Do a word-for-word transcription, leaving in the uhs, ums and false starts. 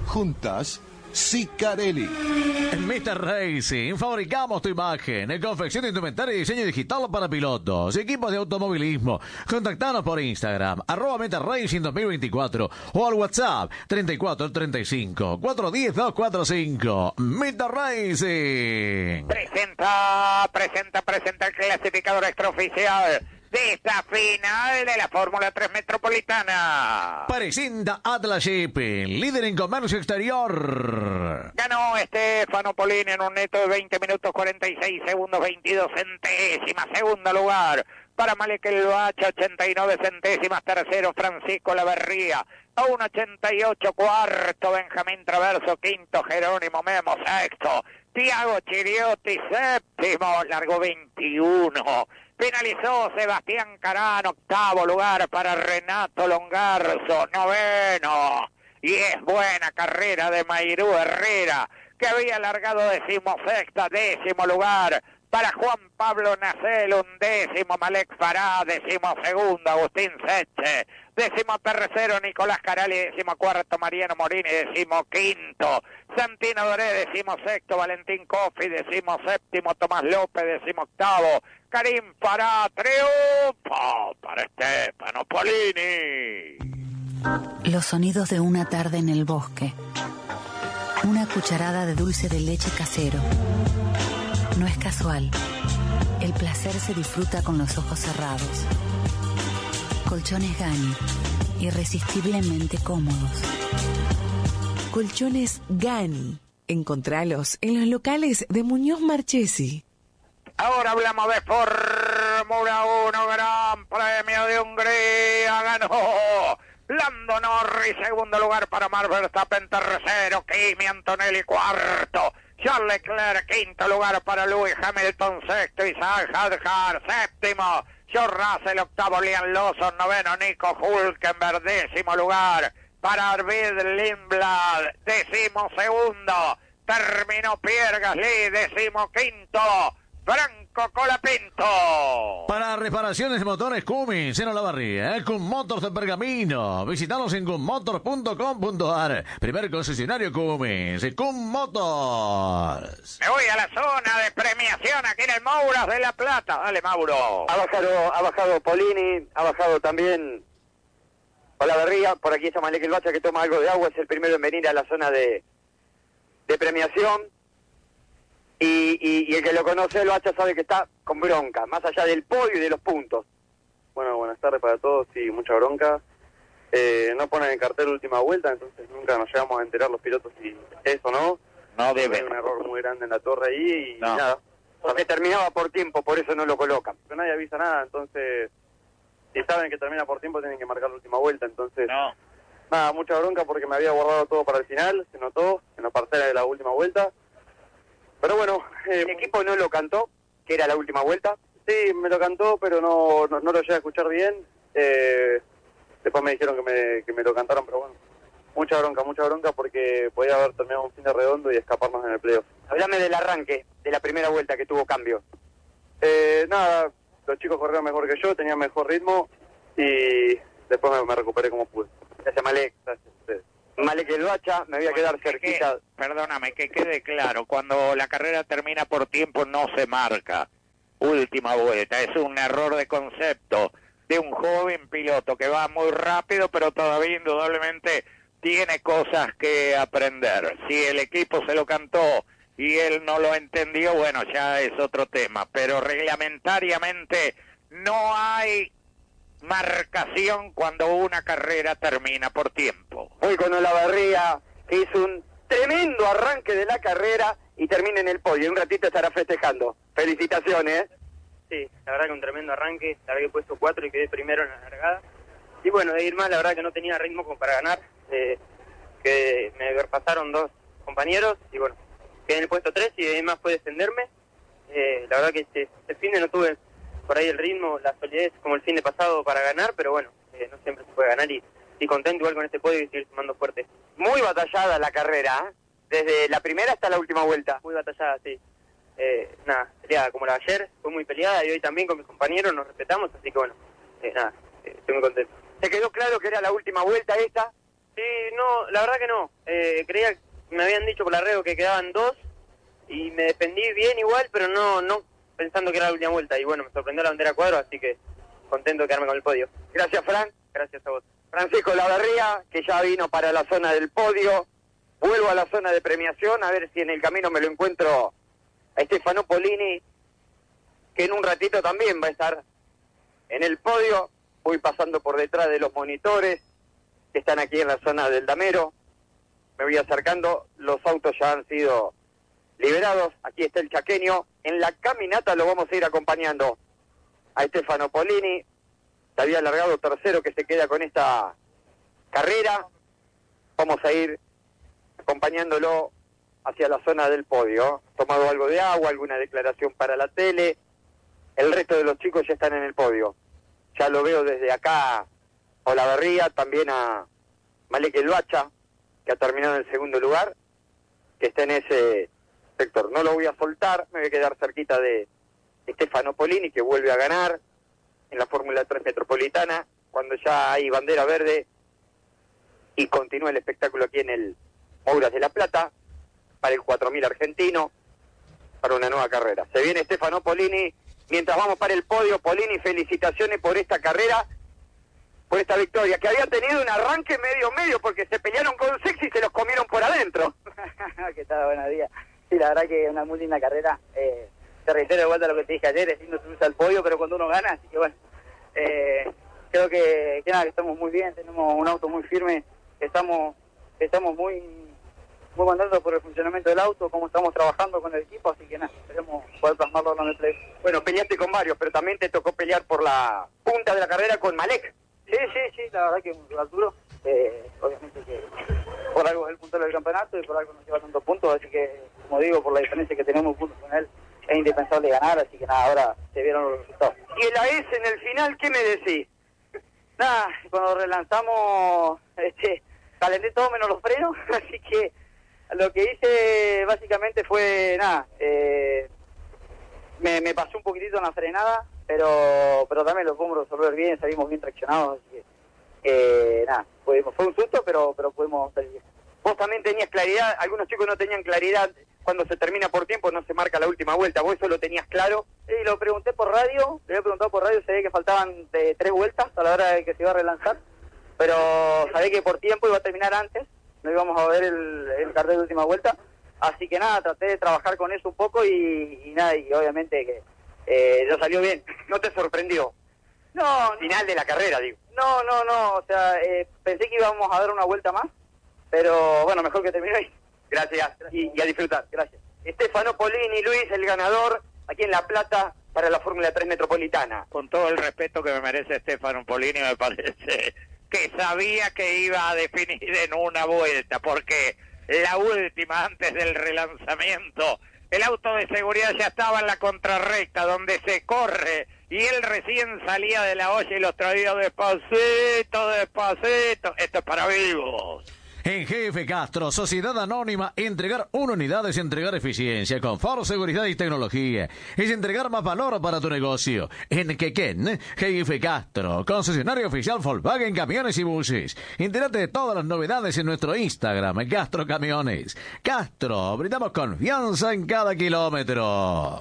Juntas, Sicarelli. En mister Racing fabricamos tu imagen, confección de indumentaria y diseño digital para pilotos, equipos de automovilismo. Contactanos por Instagram, arroba mister Racing dos mil veinticuatro o al WhatsApp treinta y cuatro treinta y cinco cuatrocientos diez doscientos cuarenta y cinco. mister Racing. Presenta, presenta, presenta el clasificador extraoficial de esta final de la Fórmula tres Metropolitana. Presenta Atlas Shipping, líder en comercio exterior. Ganó Stefano Polini en un neto de veinte minutos cuarenta y seis segundos veintidós centésimas. Segundo lugar para Malek El Bacha, ochenta y nueve centésimas. Tercero Francisco Laverría a uno ochenta y ocho. Cuarto Benjamín Traverso. Quinto Jerónimo Memo. Sexto Tiago Chiriotti. Séptimo largó veintiuno. Finalizó Sebastián Carán, octavo lugar para Renato Longarzo, noveno. Y es buena carrera de Mayrú Herrera, que había largado decimosexta, décimo lugar para Juan Pablo Nacel, undécimo Malek Fará, décimo segundo Agustín Seche, décimo tercero Nicolás Carali, décimo cuarto Mariano Morini, décimo quinto Santino Doré, décimo sexto Valentín Coffi, décimo séptimo Tomás López, décimo octavo Karim Fará. Triunfo para Stefano Polini. Los sonidos de una tarde en el bosque. Una cucharada de dulce de leche casero. No es casual. El placer se disfruta con los ojos cerrados. Colchones Gani, irresistiblemente cómodos. Colchones Gani. Encontralos en los locales de Muñoz Marchesi. Ahora hablamos de Fórmula uno, Gran Premio de Hungría. Ganó Lando Norris, segundo lugar para Max Verstappen, tercero Kimi Antonelli, cuarto Charles Leclerc, quinto lugar para Lewis Hamilton, sexto Isaac Hadjar, séptimo George Russell, octavo Liam Lawson, noveno Nico Hülkenberg, décimo lugar para Arvid Lindblad, décimo segundo terminó Pierre Gasly, décimo quinto Franco Colapinto. Para reparaciones de motores Cummins en Olavarría, ¿eh? Cum Motors de Pergamino. Visítanos en cum motors punto com punto a r. Primer concesionario Cummins, Cum Motors. Me voy a la zona de premiación aquí en el Mouras de La Plata. Dale, Mauro. Ha bajado, ha bajado Polini, ha bajado también Olavarría. Por aquí está Malek El Bacha, que toma algo de agua. Es el primero en venir a la zona de, de premiación. Y, y, y el que lo conoce, el Bacha, sabe que está con bronca, más allá del podio y de los puntos. Bueno, buenas tardes para todos, sí, mucha bronca. Eh, no ponen en cartel última vuelta, entonces nunca nos llegamos a enterar los pilotos si es o no. No debe. Hay un error muy grande en la torre ahí y no. nada. Porque terminaba por tiempo, por eso no lo colocan. Pero nadie avisa nada, entonces si saben que termina por tiempo tienen que marcar la última vuelta, entonces... No. Nada, mucha bronca porque me había guardado todo para el final, se notó en la parcela de la última vuelta. Pero bueno... Eh, el equipo no lo cantó, que era la última vuelta. Sí, me lo cantó, pero no, no, no lo llegué a escuchar bien. Eh, después me dijeron que me, que me lo cantaron, pero bueno. Mucha bronca, mucha bronca porque podía haber terminado un fin de redondo y escaparnos en el playoff. Hablame del arranque, de la primera vuelta que tuvo cambio. Eh, nada, los chicos corrieron mejor que yo, tenían mejor ritmo y después me, me recuperé como pude. Gracias, Malek. Gracias a ustedes. Malek El Bacha, me voy a quedar que, cerquita. Que, perdóname, que quede claro, cuando la carrera termina por tiempo no se marca última vuelta, es un error de concepto de un joven piloto que va muy rápido, pero todavía indudablemente tiene cosas que aprender. Si el equipo se lo cantó y él no lo entendió, bueno, ya es otro tema, pero reglamentariamente no hay marcación cuando una carrera termina por tiempo. Hoy con Olavarría, que hizo un tremendo arranque de la carrera y termina en el podio. Un ratito estará festejando. Felicitaciones. Sí, la verdad que un tremendo arranque. La verdad que he puesto cuatro y quedé primero en la largada. Y bueno, de ir más, la verdad que no tenía ritmo como para ganar. Eh, que me pasaron dos compañeros y bueno, quedé en el puesto tres y de ahí más fue defenderme. Eh, la verdad que este, este fin de no tuve por ahí el ritmo, la solidez como el fin de pasado para ganar, pero bueno, eh, no siempre se puede ganar y, y contento igual con este podio y seguir sumando fuerte. Muy batallada la carrera, ¿eh? Desde la primera hasta la última vuelta. Muy batallada, sí. Eh, nada, peleada como la de ayer, fue muy peleada y hoy también con mis compañeros nos respetamos, así que bueno, eh, nada, eh, estoy muy contento. ¿Te quedó claro que era la última vuelta esta? Sí, no, la verdad que no. Eh, creía, me habían dicho por la red que quedaban dos y me defendí bien igual, pero no no pensando que era la última vuelta. Y bueno, me sorprendió la bandera cuadro, así que contento de quedarme con el podio. Gracias, Fran. Gracias a vos. Francisco Laverría, que ya vino para la zona del podio. Vuelvo a la zona de premiación, a ver si en el camino me lo encuentro a Stefano Polini, que en un ratito también va a estar en el podio. Voy pasando por detrás de los monitores que están aquí en la zona del Damero. Me voy acercando, los autos ya han sido liberados. Aquí está el chaqueño. En la caminata lo vamos a ir acompañando a Stefano Polini. Se había alargado tercero, que se queda con esta carrera. Vamos a ir acompañándolo hacia la zona del podio. Tomado algo de agua, alguna declaración para la tele. El resto de los chicos ya están en el podio. Ya lo veo desde acá a Olavarría, también a Malek El Bacha, que ha terminado en el segundo lugar, que está en ese sector. No lo voy a soltar, me voy a quedar cerquita de Stefano Polini, que vuelve a ganar en la Fórmula tres Metropolitana, cuando ya hay bandera verde y continúa el espectáculo aquí en el Mouras de la Plata, para el cuatro mil argentino, para una nueva carrera. Se viene Stefano Polini, mientras vamos para el podio. Polini, felicitaciones por esta carrera, por esta victoria, que había tenido un arranque medio-medio, porque se pelearon con Sexy y se los comieron por adentro. ¿Qué tal? Buenos días. Sí, la verdad que es una muy linda carrera. Eh, te reitero de vuelta lo que te dije ayer, es lindo subirse al podio, pero cuando uno gana, así que bueno, eh, creo que, que nada, que estamos muy bien, tenemos un auto muy firme, estamos estamos muy muy contentos por el funcionamiento del auto, cómo estamos trabajando con el equipo, así que nada, esperemos poder plasmarlo en el play. Bueno, peleaste con varios, pero también te tocó pelear por la punta de la carrera con Malek. Sí, sí, sí, la verdad que es un rival duro, eh, obviamente que por algo es el puntero del campeonato y por algo nos lleva tantos puntos, así que, como digo, por la diferencia que tenemos puntos con él, es indispensable ganar, así que nada, ahora se vieron los resultados. Y el A S en el final, ¿qué me decís? Nada, cuando relanzamos, este, calenté todo menos los frenos, así que lo que hice básicamente fue, nada, eh, me, me pasó un poquitito en la frenada, pero pero también lo pudimos resolver bien, salimos bien traccionados, así que, eh, nada, fue, fue un susto, pero pero pudimos salir bien. Vos también tenías claridad, algunos chicos no tenían claridad, cuando se termina por tiempo no se marca la última vuelta, vos eso lo tenías claro. Sí, lo pregunté por radio, le había preguntado por radio, sabía que faltaban de tres vueltas a la hora de que se iba a relanzar, pero sabía que por tiempo iba a terminar antes, no íbamos a ver el, el cartel de última vuelta, así que nada, traté de trabajar con eso un poco y, y nada, y obviamente que eh, no salió bien. ¿No te sorprendió? No, final de la carrera, digo. No, no, no, o sea, eh, pensé que íbamos a dar una vuelta más, pero bueno, mejor que termine ahí. Gracias, Gracias. Y, y a disfrutar. Gracias. Stefano Polini, Luis, el ganador, aquí en La Plata, para la Fórmula tres Metropolitana. Con todo el respeto que me merece Stefano Polini, me parece que sabía que iba a definir en una vuelta, porque la última, antes del relanzamiento, el auto de seguridad ya estaba en la contrarrecta, donde se corre, y él recién salía de la olla y los traía despacito, despacito. Esto es para vivos. En G F Castro, Sociedad Anónima, entregar una unidad es entregar eficiencia, confort, seguridad y tecnología. Es entregar más valor para tu negocio. En Quequén, G F Castro, concesionario oficial Volkswagen Camiones y Buses. Entérate de todas las novedades en nuestro Instagram, Castro Camiones. Castro, brindamos confianza en cada kilómetro.